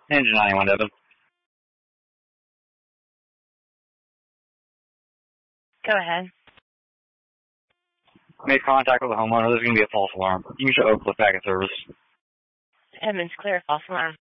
Engine 91, Devin. Go ahead. Made contact with the homeowner. There's going to be a false alarm. You can show Oak Cliff back in service. Edmonds clear, false alarm.